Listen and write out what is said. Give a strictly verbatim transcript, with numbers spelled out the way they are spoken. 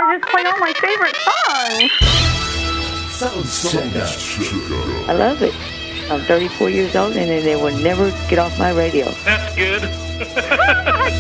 just play all my favorite songs. Sound I love it. I'm thirty-four years old, and they will never get off my radio. That's good.